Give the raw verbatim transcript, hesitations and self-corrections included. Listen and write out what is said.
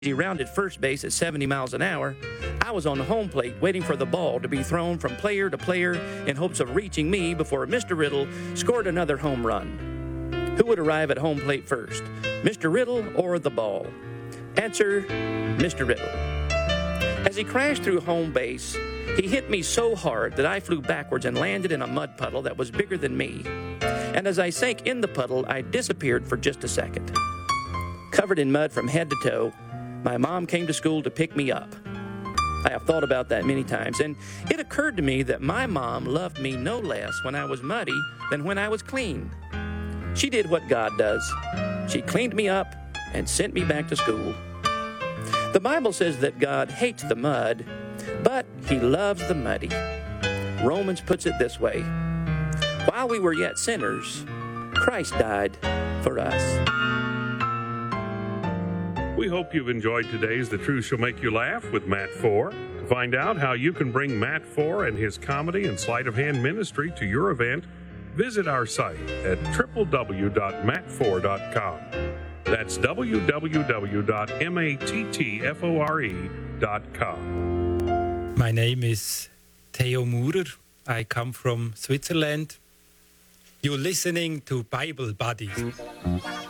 He rounded first base at seventy miles an hour. I was on the home plate waiting for the ball to be thrown from player to player in hopes of reaching me before Mister Riddle scored another home run. Who would arrive at home plate first, Mister Riddle or the ball? Answer, Mister Riddle. As he crashed through home base, he hit me so hard that I flew backwards and landed in a mud puddle that was bigger than me. And as I sank in the puddle, I disappeared for just a second. Covered in mud from head to toe, my mom came to school to pick me up. I have thought about that many times, and it occurred to me that my mom loved me no less when I was muddy than when I was clean. She did what God does. She cleaned me up and sent me back to school. The Bible says that God hates the mud, but He loves the muddy. Romans puts it this way: while we were yet sinners, Christ died for us. We hope you've enjoyed today's The Truth Shall Make You Laugh with Matt Four. To find out how you can bring Matt Four and his comedy and sleight of hand ministry to your event, visit our site at w w w dot matt four dot com. That's w w w dot mattfore dot com. My name is Theo Murer. I come from Switzerland. You're listening to Bible Buddies.